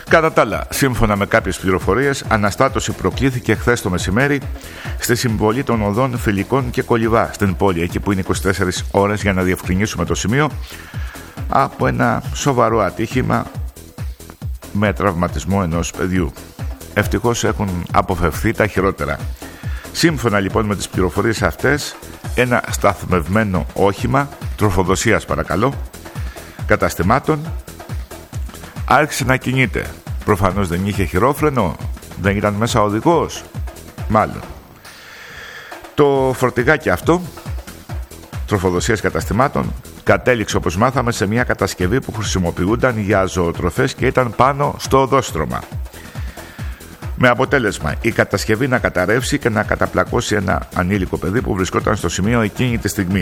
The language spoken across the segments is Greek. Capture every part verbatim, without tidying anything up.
Κατά τα άλλα, σύμφωνα με κάποιες πληροφορίες, αναστάτωση προκλήθηκε χθες το μεσημέρι στη συμβολή των οδών Φιλικών και Κολυβά στην πόλη, εκεί που είναι είκοσι τέσσερις ώρες για να διευκρινίσουμε το σημείο, από ένα σοβαρό ατύχημα με τραυματισμό ενός παιδιού. Ευτυχώς έχουν αποφευθεί τα χειρότερα. Σύμφωνα λοιπόν με τις πληροφορίες αυτές, ένα σταθμευμένο όχημα τροφοδοσίας, παρακαλώ, καταστημάτων άρχισε να κινείται. Προφανώς δεν είχε χειρόφρενο, δεν ήταν μέσα ο οδηγός, μάλλον. Το φορτηγάκι αυτό τροφοδοσίας καταστημάτων κατέληξε, όπως μάθαμε, σε μια κατασκευή που χρησιμοποιούνταν για ζωοτροφές και ήταν πάνω στο οδόστρωμα. Με αποτέλεσμα η κατασκευή να καταρρεύσει και να καταπλακώσει ένα ανήλικο παιδί που βρισκόταν στο σημείο εκείνη τη στιγμή.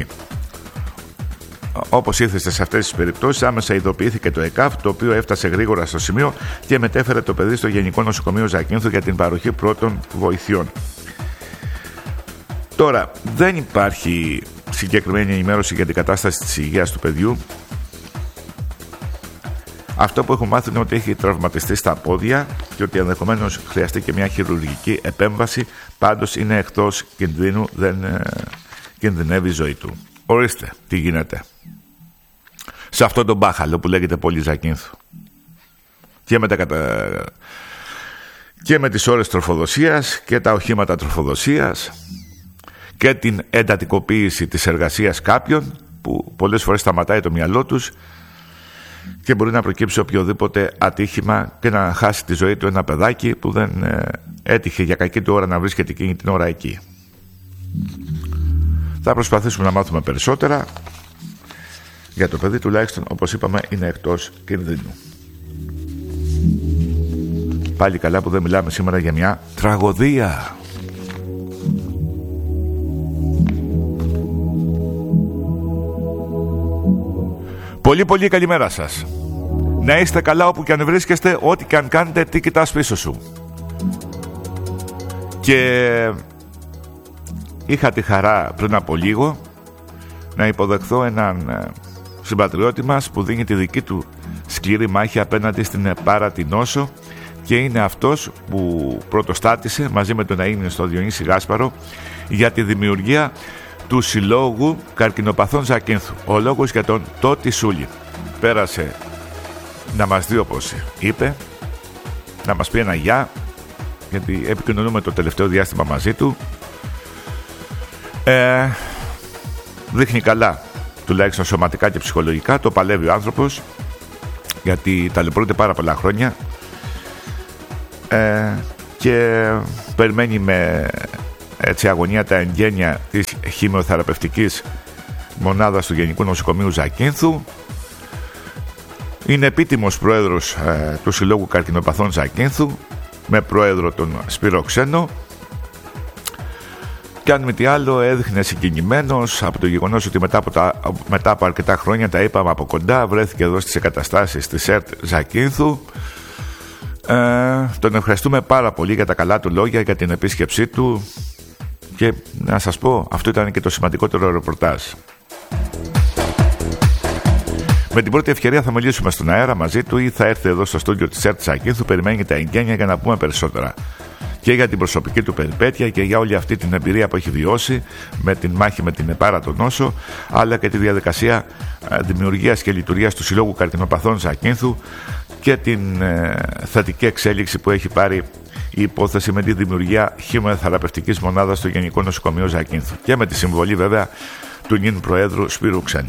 Όπως ήθεστε σε αυτές τις περιπτώσεις, άμεσα ειδοποιήθηκε το ΕΚΑΒ, το οποίο έφτασε γρήγορα στο σημείο και μετέφερε το παιδί στο Γενικό Νοσοκομείο Ζακίνθου για την παροχή πρώτων βοηθειών. Τώρα, δεν υπάρχει συγκεκριμένη ενημέρωση για την κατάσταση της υγείας του παιδιού. Αυτό που έχω μάθει είναι ότι έχει τραυματιστεί στα πόδια και ότι ενδεχομένως χρειαστεί και μια χειρουργική επέμβαση. Πάντως είναι εκτός κινδύνου, δεν ε, κινδυνεύει η ζωή του. Ορίστε τι γίνεται σε αυτό το μπάχαλο που λέγεται πόλη Ζακίνθου. Και με, τα κατα... και με τις ώρες τροφοδοσίας και τα οχήματα τροφοδοσίας και την εντατικοποίηση της εργασίας κάποιων που πολλές φορές σταματάει το μυαλό τους και μπορεί να προκύψει οποιοδήποτε ατύχημα και να χάσει τη ζωή του ένα παιδάκι που δεν ε, έτυχε για κακή του ώρα να βρίσκεται εκείνη την ώρα εκεί. Θα προσπαθήσουμε να μάθουμε περισσότερα για το παιδί, τουλάχιστον όπως είπαμε είναι εκτός κινδύνου. Πάλι καλά που δεν μιλάμε σήμερα για μια τραγωδία. Πολύ πολύ καλημέρα σας. Να είστε καλά όπου και αν βρίσκεστε, ό,τι και αν κάνετε, τι κοιτάς πίσω σου. Και είχα τη χαρά πριν από λίγο να υποδεχθώ έναν συμπατριώτη μας που δίνει τη δική του σκληρή μάχη απέναντι στην πάρατη νόσο και είναι αυτός που πρωτοστάτησε μαζί με τον αείμνηστο Διονύση Γάσπαρο για τη δημιουργία του Συλλόγου Καρκινοπαθών Ζακίνθου. Ο λόγος για τον Τότι Σούλη. Πέρασε να μας δει, όπως είπε, να μας πει ένα γεια, γιατί επικοινωνούμε το τελευταίο διάστημα μαζί του. Ε, δείχνει καλά, τουλάχιστον σωματικά και ψυχολογικά, το παλεύει ο άνθρωπος, γιατί ταλαιπωρείται πάρα πολλά χρόνια ε, και περιμένει με έτσι αγωνία τα εγγένεια της χημειοθεραπευτικής μονάδας του Γενικού Νοσοκομείου Ζακίνθου. Είναι επίτιμος πρόεδρος ε, του Συλλόγου Καρκινοπαθών Ζακίνθου, με πρόεδρο τον Σπύρο Ξένο, και αν μη τι άλλο έδειχνε συγκινημένος από το γεγονός ότι μετά από, τα, μετά από αρκετά χρόνια, τα είπαμε από κοντά, βρέθηκε εδώ στις εγκαταστάσεις της ΕΡΤ Ζακίνθου. Ε, τον ευχαριστούμε πάρα πολύ για τα καλά του λόγια, για την επίσκεψή του και να σας πω, αυτό ήταν και το σημαντικότερο ρεπορτάζ. Με την πρώτη ευκαιρία θα μιλήσουμε στον αέρα μαζί του ή θα έρθει εδώ στο στούντιο της ΕΡΤ Ζακίνθου. Περιμένει τα εγγένεια για να πούμε περισσότερα και για την προσωπική του περιπέτεια και για όλη αυτή την εμπειρία που έχει βιώσει με την μάχη με την επάρατο νόσο, αλλά και τη διαδικασία δημιουργίας και λειτουργίας του Συλλόγου Καρκινοπαθών Ζακίνθου και την ε, θετική εξέλιξη που έχει πάρει η υπόθεση με τη δημιουργία χημειοθεραπευτικής μονάδας στο Γενικό Νοσοκομείο Ζακίνθου και με τη συμβολή βέβαια του νυν Προέδρου Σπύρου Ξένου.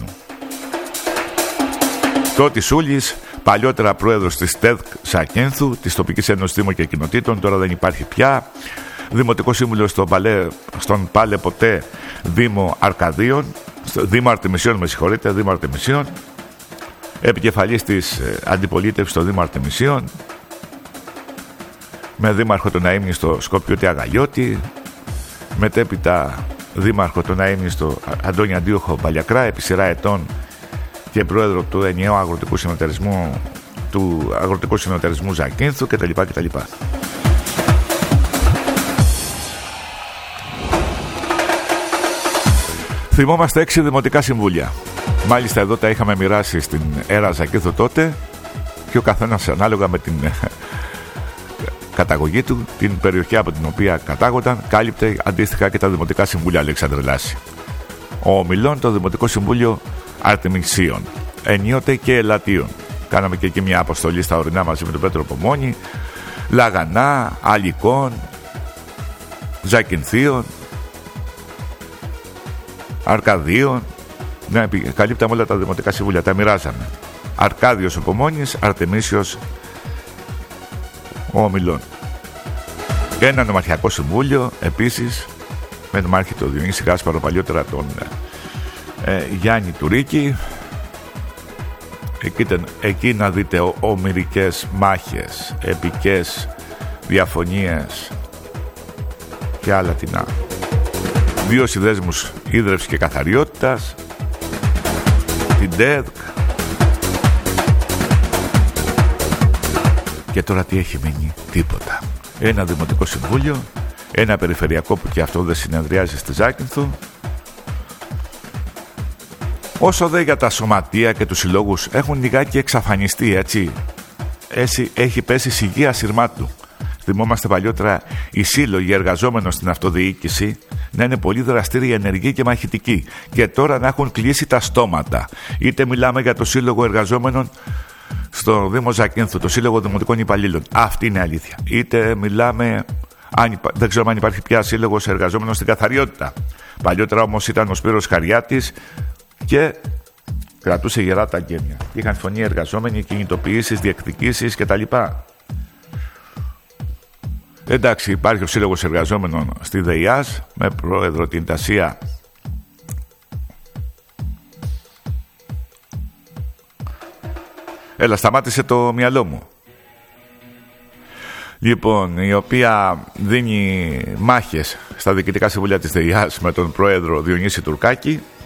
Τότι Σούλης, παλιότερα πρόεδρος της ΤΕΔΚ Ζακίνθου, της Τοπικής Ένωσης Δήμων και Κοινοτήτων, τώρα δεν υπάρχει πια. Δημοτικό σύμβουλο στον, Παλέ, στον Πάλε Ποτέ Δήμο Αρκαδίων, Δήμο Αρτεμισίων, με συγχωρείτε, Δήμο Αρτεμισίων. Επικεφαλής της αντιπολίτευσης στο Δήμο Αρτεμισίων, με δήμαρχο τον αείμνηστο Σκοπιώτη Αγαλιώτη, μετέπειτα δήμαρχο τον αείμνηστο Αντώνη Αντίοχο Παλιακρά, επί σειρά ετών και πρόεδρο του ενιαίου αγροτικού συνεταιρισμού, του αγροτικού συνεταιρισμού Ζακίνθου κτλ. κτλ. Θυμόμαστε έξι δημοτικά συμβούλια. Μάλιστα εδώ τα είχαμε μοιράσει στην ΕΡΑ Ζακίνθου τότε και ο καθένας ανάλογα με την καταγωγή του, την περιοχή από την οποία κατάγονταν, κάλυπτε αντίστοιχα και τα Δημοτικά Συμβούλια Αλέξανδρε Λάση. Ο Ομιλών το Δημοτικό Συμβούλιο Αρτεμισίων, ενίοτε και Ελατίων. Κάναμε και εκεί μια αποστολή στα ορεινά μαζί με τον Πέτρο Πομόνη, Λαγανά, Αλικών, Ζακυνθίων, Αρκαδίων. Ναι, καλύπταμε όλα τα Δημοτικά Συμβούλια, τα μοιράζαμε. Αρκάδιος ο Πομόνης, Αρτεμίσιος ο Ομιλών. Και ένα νομαρχιακό συμβούλιο επίσης με νομάρχη τον Διονύση Γάσπαρο, παλιότερα τον ε, Γιάννη Τουρίκη. Εκεί, εκεί να δείτε ο, ομηρικές μάχες, επικές διαφωνίες και άλλα τινά. Δύο συνδέσμους ίδρευσης και καθαριότητας, την ΤΕΔΚ. Και τώρα τι έχει μείνει? Τίποτα. Ένα Δημοτικό Συμβούλιο, ένα Περιφερειακό που και αυτό δεν συνεδριάζει στη Ζάκυνθο. Όσο δε για τα σωματεία και τους συλλόγους έχουν λιγάκι εξαφανιστεί, έτσι. Έτσι έχει πέσει σιγεία σειρμάτου. Θυμόμαστε παλιότερα οι σύλλογοι εργαζόμενων στην αυτοδιοίκηση να είναι πολύ δραστήριοι, ενεργοί και μαχητικοί. Και τώρα να έχουν κλείσει τα στόματα. Είτε μιλάμε για το Σύλλογο Εργαζόμενων στο Δήμο Ζακύνθου, το Σύλλογο Δημοτικών Υπαλλήλων. Αυτή είναι αλήθεια. Είτε μιλάμε, αν υπά... δεν ξέρω αν υπάρχει πια Σύλλογος Εργαζόμενων στην Καθαριότητα. Παλιότερα όμως ήταν ο Σπύρος Χαριάτης και κρατούσε γερά τα γέμια. Είχαν φωνή εργαζόμενοι, κινητοποιήσεις, διεκδικήσεις κτλ. Εντάξει, υπάρχει ο Σύλλογος Εργαζόμενων στη ΔΕΙΑΣ με πρόεδρο την Τασία Έλα, σταμάτησε το μυαλό μου. Λοιπόν, η οποία δίνει μάχες στα διοικητικά συμβούλια της ΔΕΙΑΣ με τον πρόεδρο Διονύση Τουρκάκη.